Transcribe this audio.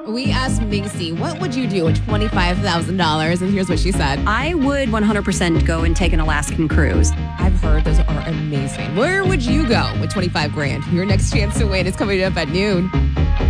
We asked Minxie, what would you do with $25,000? And here's what she said. I would 100% go and take an Alaskan cruise. I've heard those are amazing. Where would you go with 25 grand? Your next chance to win is coming up at noon.